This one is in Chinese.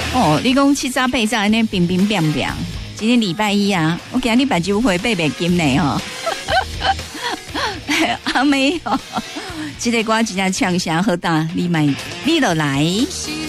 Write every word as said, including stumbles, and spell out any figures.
哦，你讲七早八早安尼冰冰冰冰，今天礼拜一啊，我今日把酒会八百斤呢吼。阿妹哦，这个歌真正唱声好大，你买你就来。